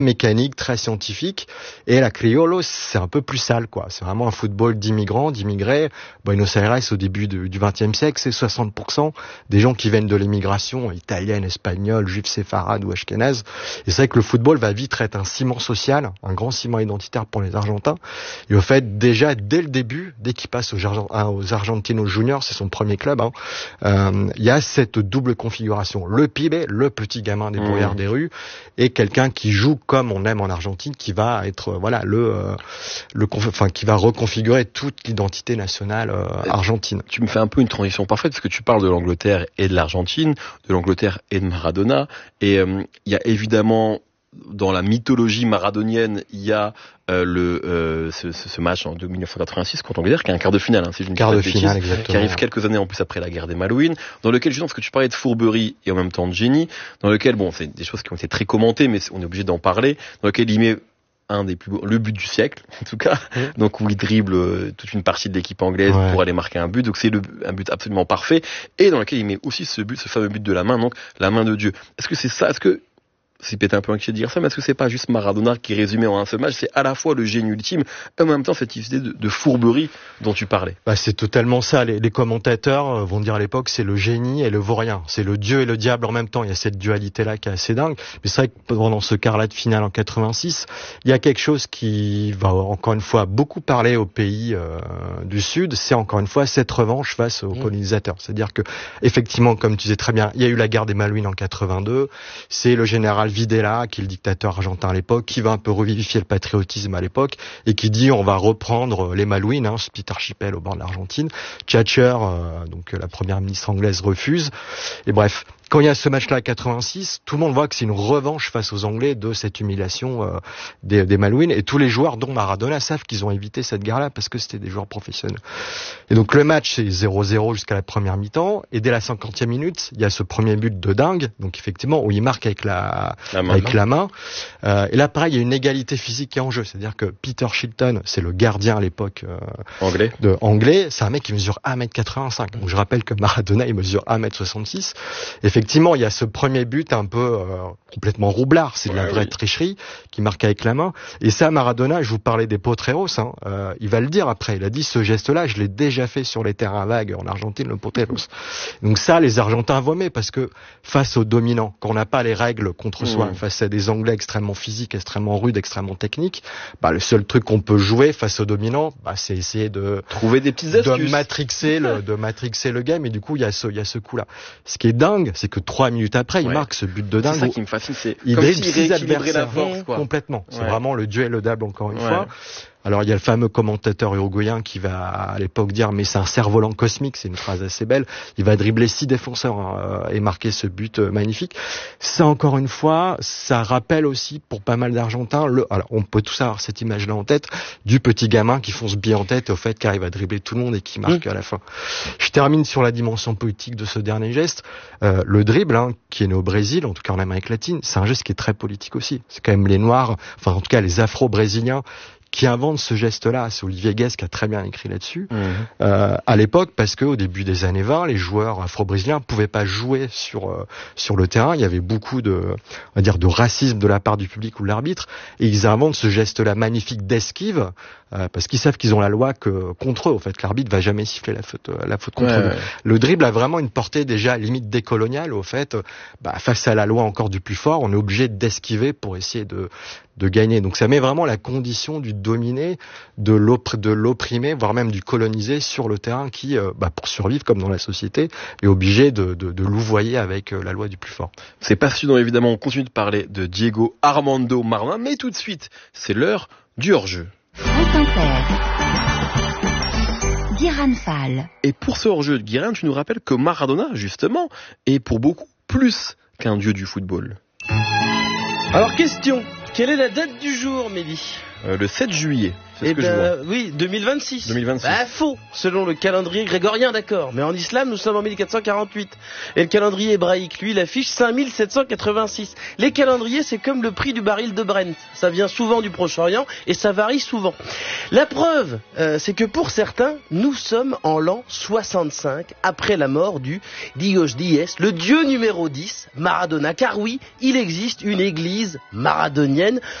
mécanique, très scientifique. Et la criollo, c'est un peu plus sale, quoi. C'est vraiment un football d'immigrés. Buenos Aires, au début du XXe siècle, c'est 60% des gens qui viennent de l'immigration italienne, espagnole, juive séfarade ou ashkénaze. Et c'est vrai que le football va vite être un ciment social, un grand ciment identitaire pour les Argentins. Et au fait, déjà, dès le début, dès qu'il passe aux Argentinos Juniors, c'est son premier club, il y a cette double configuration. Le pibe, le petit gamin débrouillard des rues, et quelqu'un qui joue comme on aime en Argentine, qui va être qui va reconfigurer toute l'identité nationale argentine. Tu me fais un peu une transition parfaite parce que tu parles de l'Angleterre et de l'Argentine, de l'Angleterre et de Maradona, et il y a évidemment dans la mythologie maradonienne, il y a ce match en 1986 contre l'Angleterre, qui est un quart de finale, si je ne dis pas de bêtises, qui arrive quelques années en plus après la guerre des Malouines, dans lequel, justement, parce que tu parlais de fourberie et en même temps de génie, dans lequel, c'est des choses qui ont été très commentées, mais on est obligé d'en parler, dans lequel il met le but du siècle, en tout cas, donc où il dribble toute une partie de l'équipe anglaise pour aller marquer un but, donc c'est un but absolument parfait, et dans lequel il met aussi ce fameux but de la main, donc la main de Dieu. Est-ce que c'est ça? Est-ce que c'est peut-être un peu inquiet de dire ça, mais est-ce que c'est pas juste Maradona qui résumé en un seul match? C'est à la fois le génie ultime et en même temps cette idée de fourberie dont tu parlais. C'est totalement ça. Les commentateurs vont dire à l'époque, c'est le génie et le vaurien. C'est le Dieu et le diable en même temps. Il y a cette dualité-là qui est assez dingue. Mais c'est vrai que pendant ce quart-là de finale en 86, il y a quelque chose qui va encore une fois beaucoup parler aux pays du Sud. C'est encore une fois cette revanche face aux colonisateurs. C'est-à-dire que, effectivement, comme tu disais très bien, il y a eu la guerre des Malouines en 82. C'est le général Videla, qui est le dictateur argentin à l'époque, qui va un peu revivifier le patriotisme à l'époque et qui dit on va reprendre les Malouines, ce petit archipel au bord de l'Argentine. Thatcher, donc la première ministre anglaise, refuse. Et bref, quand il y a ce match-là à 86, tout le monde voit que c'est une revanche face aux Anglais de cette humiliation des Malouines. Et tous les joueurs, dont Maradona, savent qu'ils ont évité cette guerre-là parce que c'était des joueurs professionnels. Et donc le match, c'est 0-0 jusqu'à la première mi-temps. Et dès la 50e minute, il y a ce premier but de dingue, donc effectivement, où il marque avec la main. Et là, pareil, il y a une égalité physique qui est en jeu. C'est-à-dire que Peter Shilton, c'est le gardien à l'époque anglais. C'est un mec qui mesure 1m85. Donc je rappelle que Maradona, il mesure 1m66. Effectivement, il y a ce premier but un peu complètement roublard, c'est de la vraie tricherie, qui marque avec la main. Et ça, Maradona, je vous parlais des potreros, il va le dire après. Il a dit, ce geste-là, je l'ai déjà fait sur les terrains vagues en Argentine, le potreros. Donc ça, les Argentins vommaient, parce que face aux dominants, quand on n'a pas les règles contre soi, face à des Anglais extrêmement physiques, extrêmement rudes, extrêmement techniques, le seul truc qu'on peut jouer face aux dominants, c'est essayer de trouver des petites astuces, de matrixer le game. Et du coup, il y a ce coup-là. Ce qui est dingue, c'est que 3 minutes après, il marque ce but de dingue. C'est ça qui me fascine, c'est il comme dribble s'il 6 adversaires la force, complètement. C'est vraiment le Dieu et le diable encore une fois. Alors il y a le fameux commentateur uruguayen qui va à l'époque dire mais c'est un cerf-volant cosmique, c'est une phrase assez belle. Il va dribbler 6 défenseurs et marquer ce but magnifique. Ça encore une fois, ça rappelle aussi pour pas mal d'Argentins, alors on peut tous avoir cette image-là en tête, du petit gamin qui fonce bien en tête au fait qu'il arrive à dribbler tout le monde et qui marque à la fin. Je termine sur la dimension politique de ce dernier geste. Le dribble, qui est né au Brésil, en tout cas en Amérique latine, c'est un geste qui est très politique aussi. C'est quand même les Noirs, enfin en tout cas les Afro-Brésiliens, qui invente ce geste-là. C'est Olivier Guest qui a très bien écrit là-dessus. À l'époque, parce que au début des années 20, les joueurs afro-brésiliens pouvaient pas jouer sur le terrain. Il y avait beaucoup de racisme de la part du public ou de l'arbitre, et ils inventent ce geste-là magnifique d'esquive, parce qu'ils savent qu'ils ont la loi contre eux. Au fait, l'arbitre va jamais siffler la faute contre eux. Le dribble a vraiment une portée déjà limite décoloniale. Au fait, face à la loi encore du plus fort, on est obligé d'esquiver pour essayer de gagner. Donc ça met vraiment la condition du dominé, de l'opprimé, voire même du colonisé sur le terrain qui, pour survivre comme dans la société, est obligé de louvoyer avec la loi du plus fort. C'est passionnant évidemment, on continue de parler de Diego Armando Maradona, mais tout de suite, c'est l'heure du hors-jeu. Guérin Fall. Et pour ce hors-jeu de Guérin, tu nous rappelles que Maradona, justement, est pour beaucoup plus qu'un dieu du football. Alors question, quelle est la date du jour, Mehdi ? Le 7 juillet, C'est ce que je vois. Oui, 2026. 2026. Faux, selon le calendrier grégorien, d'accord. Mais en islam, nous sommes en 1448. Et le calendrier hébraïque, lui, il affiche 5786. Les calendriers, c'est comme le prix du baril de Brent. Ça vient souvent du Proche-Orient et ça varie souvent. La preuve, c'est que pour certains, nous sommes en l'an 65, après la mort du Dios Dies, le dieu numéro 10, Maradona. Car oui, il existe une église maradonienne.